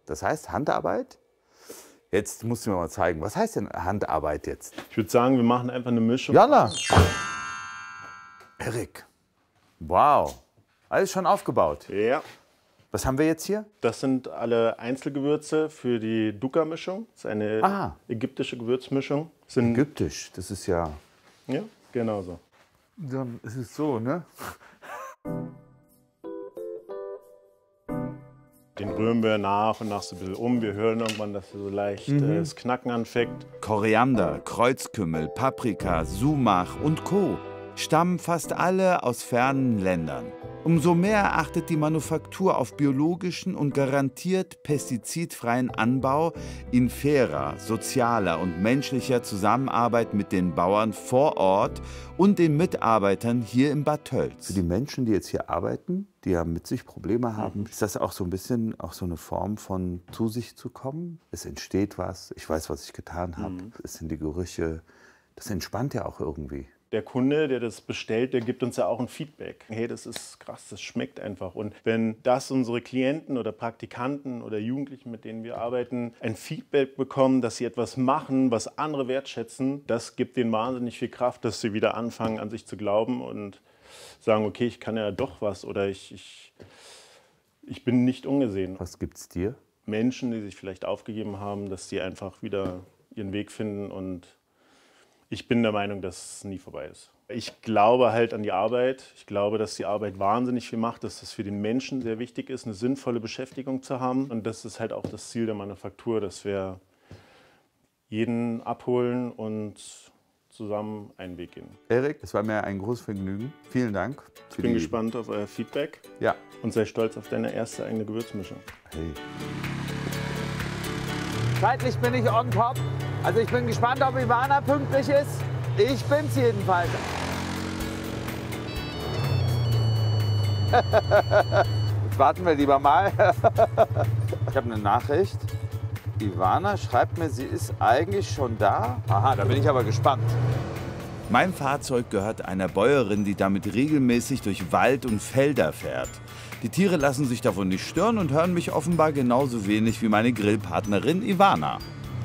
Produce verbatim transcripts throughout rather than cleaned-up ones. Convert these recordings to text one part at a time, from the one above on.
Das heißt Handarbeit? Jetzt musst du mir mal zeigen, was heißt denn Handarbeit jetzt? Ich würde sagen, wir machen einfach eine Mischung. Jana! Erik, wow, alles schon aufgebaut. Ja. Was haben wir jetzt hier? Das sind alle Einzelgewürze für die Dukkha-Mischung. Das ist eine Aha. ägyptische Gewürzmischung. Sind, Ägyptisch, das ist ja... ja, genau so. Dann ist es so, ne? Den rühren wir nach und nach so ein bisschen um. Wir hören irgendwann, dass so leicht Mhm. äh, das Knacken anfängt. Koriander, Kreuzkümmel, Paprika, Sumach und Co. stammen fast alle aus fernen Ländern. Umso mehr achtet die Manufaktur auf biologischen und garantiert pestizidfreien Anbau in fairer, sozialer und menschlicher Zusammenarbeit mit den Bauern vor Ort und den Mitarbeitern hier in Bad Tölz. Für die Menschen, die jetzt hier arbeiten, die ja mit sich Probleme haben, ist das auch so ein bisschen auch so eine Form von zu sich zu kommen? Es entsteht was, ich weiß, was ich getan habe, Mhm. es sind die Gerüche, das entspannt ja auch irgendwie. Der Kunde, der das bestellt, der gibt uns ja auch ein Feedback. Hey, das ist krass, das schmeckt einfach. Und wenn das unsere Klienten oder Praktikanten oder Jugendlichen, mit denen wir arbeiten, ein Feedback bekommen, dass sie etwas machen, was andere wertschätzen, das gibt denen wahnsinnig viel Kraft, dass sie wieder anfangen, an sich zu glauben und sagen, okay, ich kann ja doch was oder ich, ich, ich bin nicht ungesehen. Was gibt's dir? Menschen, die sich vielleicht aufgegeben haben, dass sie einfach wieder ihren Weg finden und ich bin der Meinung, dass es nie vorbei ist. Ich glaube halt an die Arbeit. Ich glaube, dass die Arbeit wahnsinnig viel macht, dass es für den Menschen sehr wichtig ist, eine sinnvolle Beschäftigung zu haben. Und das ist halt auch das Ziel der Manufaktur, dass wir jeden abholen und zusammen einen Weg gehen. Erik, es war mir ein großes Vergnügen. Vielen Dank. Ich bin gespannt auf euer Feedback. Ja. Und sei stolz auf deine erste eigene Gewürzmischung. Hey. Zeitlich bin ich on top. Also ich bin gespannt, ob Ivana pünktlich ist. Ich bin's jedenfalls. Jetzt warten wir lieber mal. Ich habe eine Nachricht. Ivana schreibt mir, sie ist eigentlich schon da. Aha, da bin ich aber gespannt. Mein Fahrzeug gehört einer Bäuerin, die damit regelmäßig durch Wald und Felder fährt. Die Tiere lassen sich davon nicht stören und hören mich offenbar genauso wenig wie meine Grillpartnerin Ivana.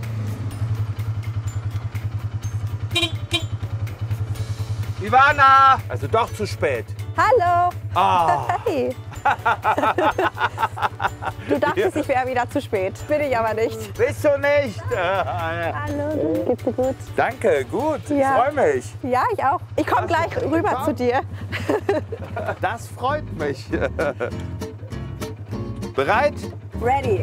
Ivana! Also doch zu spät. Hallo! Ah. Hey! Du dachtest, ich wäre wieder zu spät. Bin ich aber nicht. Bist du nicht? Hallo, geht's dir gut? Danke, gut. Ich Ja. freue mich. Ja, ich auch. Ich komme gleich rüber komm. zu dir. Das freut mich. Bereit? Ready.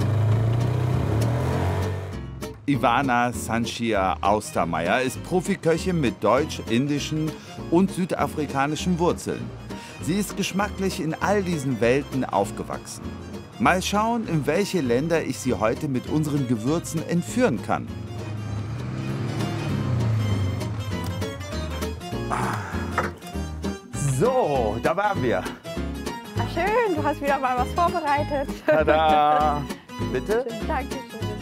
Ivana Sanchia Austermeier ist Profiköchin mit deutsch, indischen und südafrikanischen Wurzeln. Sie ist geschmacklich in all diesen Welten aufgewachsen. Mal schauen, in welche Länder ich sie heute mit unseren Gewürzen entführen kann. So, da waren wir. Ah, schön, du hast wieder mal was vorbereitet. Tada! Bitte? Dankeschön.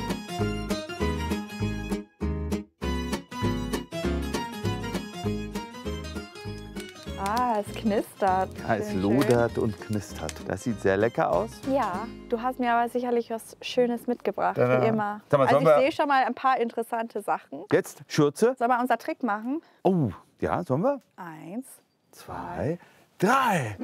Ah, es knistert. Ja, es Schön, lodert und knistert. Das sieht sehr lecker aus. schön. Ja, du hast mir aber sicherlich was Schönes mitgebracht, Tada. wie immer. Sag mal, Also sollen ich wir- sehe schon mal ein paar interessante Sachen. Jetzt Schürze. Sollen wir unser Trick machen? Oh, ja, sollen wir? Eins. Zwei, drei.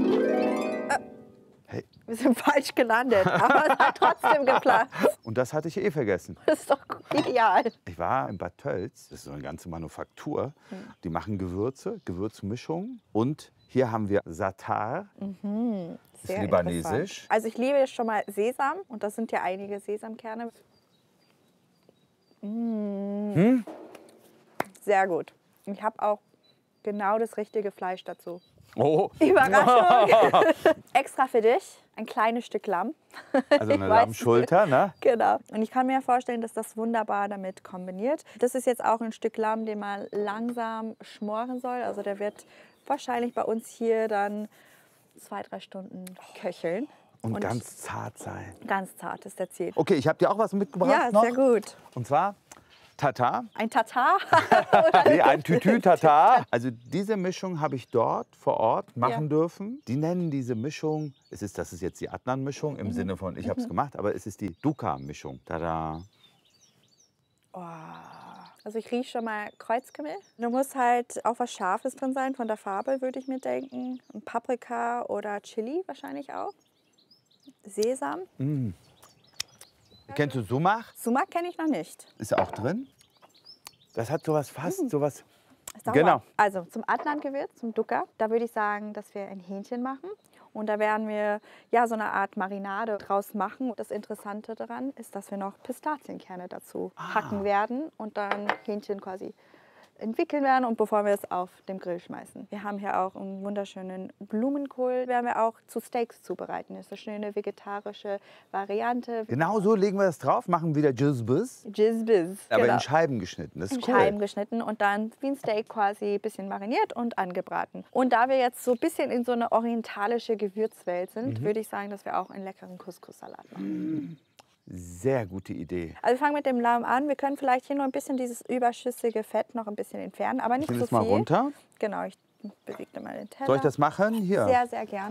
Wir sind falsch gelandet, aber es hat trotzdem geplatzt. Und das hatte ich eh vergessen. Das ist doch ideal. Ich war in Bad Tölz, das ist so eine ganze Manufaktur. Die machen Gewürze, Gewürzmischungen. Und hier haben wir Satar. Das ist Sehr libanesisch. interessant. Also ich liebe schon mal Sesam und das sind ja einige Sesamkerne. Mmh. Sehr gut. Ich habe auch genau das richtige Fleisch dazu. Oh, Überraschung! Extra für dich ein kleines Stück Lamm. also eine Ich weiß. Lammschulter, ne? Genau. Und ich kann mir vorstellen, dass das wunderbar damit kombiniert. Das ist jetzt auch ein Stück Lamm, den man langsam schmoren soll. Also der wird wahrscheinlich bei uns hier dann zwei, drei Stunden köcheln. Und, ganz zart sein. Ganz zart ist der Ziel. Okay, ich habe dir auch was mitgebracht Ja, noch. sehr gut. Und zwar Tatar. Ein Tatar? Nee, ein Tütü-Tatar. Also diese Mischung habe ich dort vor Ort machen Ja. dürfen. Die nennen diese Mischung, es ist, das ist jetzt die Adnan-Mischung im Mhm. Sinne von, ich habe es gemacht, aber es ist die Dukkha-Mischung. Tada. Oh. Also ich rieche schon mal Kreuzkümmel. Da muss halt auch was Scharfes drin sein, von der Farbe würde ich mir denken. Und Paprika oder Chili wahrscheinlich auch. Sesam. Mm. Kennst du Sumach? Sumak kenne ich noch nicht. Ist auch drin. Das hat sowas fast, Mm. sowas. Sauer. Genau. Also zum Adnan-Gewürz, zum Dukkha, da würde ich sagen, dass wir ein Hähnchen machen. Und da werden wir ja so eine Art Marinade draus machen. Das Interessante daran ist, dass wir noch Pistazienkerne dazu Ah. hacken werden und dann Hähnchen quasi entwickeln werden und bevor wir es auf dem Grill schmeißen. Wir haben hier auch einen wunderschönen Blumenkohl, werden wir auch zu Steaks zubereiten. Das ist eine schöne vegetarische Variante. Genau so legen wir das drauf, machen wieder Jizbis, Jizbiz. aber genau. in Scheiben geschnitten. Das ist In cool. Scheiben geschnitten und dann wie ein Steak quasi ein bisschen mariniert und angebraten. Und da wir jetzt so ein bisschen in so eine orientalische Gewürzwelt sind, Mhm. würde ich sagen, dass wir auch einen leckeren Couscous-Salat machen. Sehr gute Idee. Also wir fangen mit dem Lamm an. Wir können vielleicht hier nur ein bisschen dieses überschüssige Fett noch ein bisschen entfernen, aber Ich nicht nehme so das mal viel. runter. Genau, ich bewege mal den Teller. Soll ich das machen? Hier. Sehr, sehr gerne.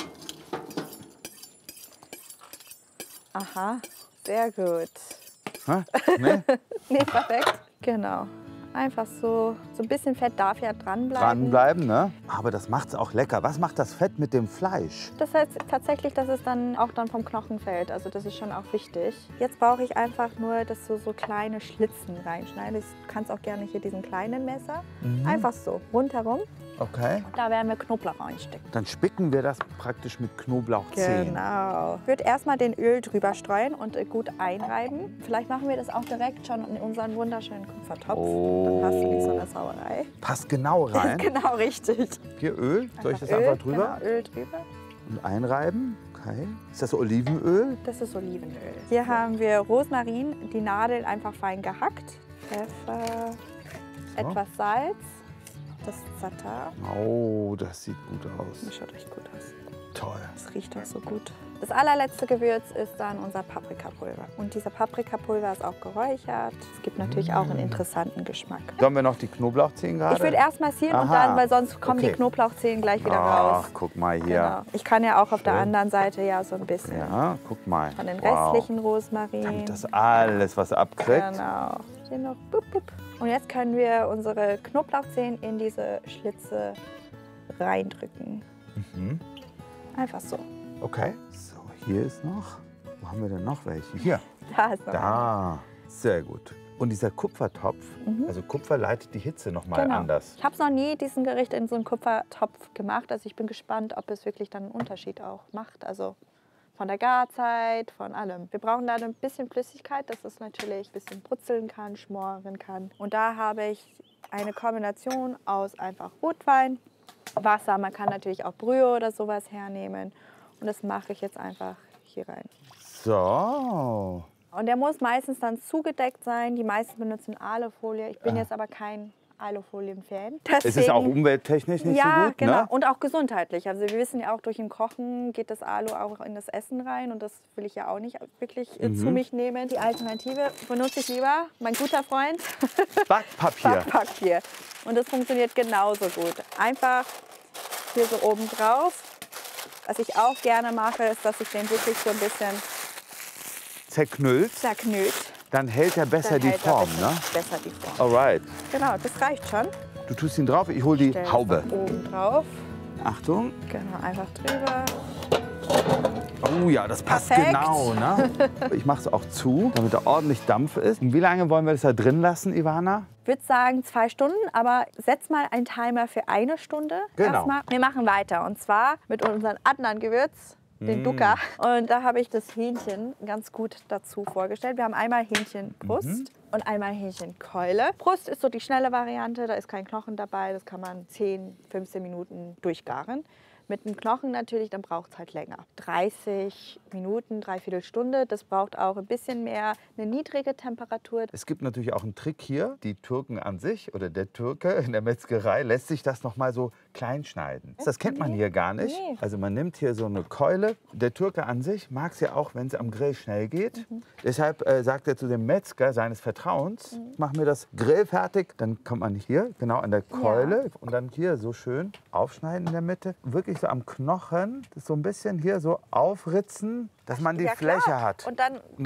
Aha, sehr gut. Hä? Nee? Nee, perfekt. Genau. Einfach so, so ein bisschen Fett darf ja dranbleiben. Dranbleiben, ne? Aber das macht's auch lecker. Was macht das Fett mit dem Fleisch? Das heißt tatsächlich, dass es dann auch dann vom Knochen fällt. Also das ist schon auch wichtig. Jetzt brauche ich einfach nur, dass du so kleine Schlitzen reinschneidest. Du kannst auch gerne hier diesen kleinen Messer. Einfach so, rundherum. Okay. Da werden wir Knoblauch reinstecken. Dann spicken wir das praktisch mit Knoblauchzehen. Genau. Ich würde erstmal den Öl drüber streuen und äh, gut einreiben. Vielleicht machen wir das auch direkt schon in unseren wunderschönen Kupfertopf. Oh. Dann hast du nicht so eine Sauerei. Passt genau Das rein. ist genau richtig. Hier Öl. Soll ich das Öl, einfach drüber? Genau, Öl drüber. Und einreiben. Okay. Ist das Olivenöl? Das ist Olivenöl. Hier haben wir Rosmarin, die Nadeln einfach fein gehackt. Pfeffer, etwas Salz. Das ist Tatar. Oh, das sieht gut Das aus. schaut echt gut aus. Toll. Das riecht auch so gut. Das allerletzte Gewürz ist dann unser Paprikapulver. Und dieser Paprikapulver ist auch geräuchert. Es gibt natürlich auch einen interessanten Geschmack. Sollen wir noch die Knoblauchzehen gerade? Ich würde erst massieren und Aha. dann, weil sonst kommen Okay. die Knoblauchzehen gleich wieder raus. Ach, guck mal hier. Genau. Ich kann ja auch auf der Schön. anderen Seite ja so ein bisschen Ja, guck mal. von den Wow. restlichen Rosmarin. Damit das alles, was abkriegt. Genau. Hier noch. Bup, bup. Und jetzt können wir unsere Knoblauchzehen in diese Schlitze reindrücken. Mhm. Einfach so. Okay. So, hier ist noch. Wo haben wir denn noch welche? Hier. Da ist noch einer. Da. Sehr gut. Und dieser Kupfertopf, also Kupfer leitet die Hitze noch mal Genau. anders. Ich habe es noch nie, diesen Gericht in so einen Kupfertopf gemacht. Also ich bin gespannt, ob es wirklich dann einen Unterschied auch macht. Also von der Garzeit, von allem. Wir brauchen da ein bisschen Flüssigkeit, dass es natürlich ein bisschen brutzeln kann, schmoren kann. Und da habe ich eine Kombination aus einfach Rotwein, Wasser. Man kann natürlich auch Brühe oder sowas hernehmen. Und das mache ich jetzt einfach hier rein. So. Und der muss meistens dann zugedeckt sein. Die meisten benutzen Alufolie. Ich bin jetzt aber kein Alufolien-Fan. Es ist auch umwelttechnisch nicht ja, so gut, genau. ne? Und auch gesundheitlich. Also wir wissen ja auch, durch den Kochen geht das Alu auch in das Essen rein. Und das will ich ja auch nicht wirklich äh, Mhm. zu mich nehmen. Die Alternative benutze ich lieber, mein guter Freund, Backpapier. Backpapier. Und das funktioniert genauso gut. Einfach hier so oben drauf. Was ich auch gerne mache, ist, dass ich den wirklich so ein bisschen Zerknüllt, zerknüllt. dann hält er besser Dann die hält er Form, besser, ne? besser die Form. Alright. Genau, das reicht schon. Du tust ihn drauf, ich hole die Stell das Haube. noch oben drauf. Achtung. Genau, einfach drüber. Oh ja, das passt Perfekt. genau, ne? Ich mache es auch zu, damit da ordentlich Dampf ist. Und wie lange wollen wir das da drin lassen, Ivana? Ich würde sagen zwei Stunden, aber setz mal einen Timer für eine Stunde Genau. erstmal. Wir machen weiter und zwar mit unserem Adnan-Gewürz, den Dukkha. Und da habe ich das Hähnchen ganz gut dazu vorgestellt. Wir haben einmal Hähnchenbrust und einmal Hähnchenkeule. Brust ist so die schnelle Variante, da ist kein Knochen dabei. Das kann man zehn, fünfzehn Minuten durchgaren. Mit dem Knochen natürlich, dann braucht es halt länger. dreißig Minuten, dreiviertel Stunde. Das braucht auch ein bisschen mehr, eine niedrige Temperatur. Es gibt natürlich auch einen Trick hier. Die Türken an sich oder der Türke in der Metzgerei lässt sich das noch mal so klein schneiden. Das kennt man hier gar nicht. Nee. Also man nimmt hier so eine Keule. Der Türke an sich mag es ja auch, wenn es am Grill schnell geht. Mhm. Deshalb äh, sagt er zu dem Metzger seines Vertrauens, Mhm. mach mir das grillfertig. Dann kommt man hier genau an der Keule Ja. und dann hier so schön aufschneiden in der Mitte. Wirklich so am Knochen, das so ein bisschen hier so aufritzen, dass man die Ja, Fläche klar. hat. Und dann, Und